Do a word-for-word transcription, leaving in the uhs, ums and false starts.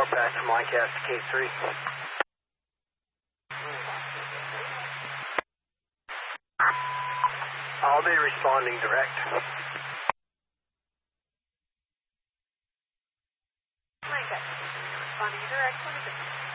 back from Lancaster to K three. I'll be responding direct. Lancaster, responding direct. What is it?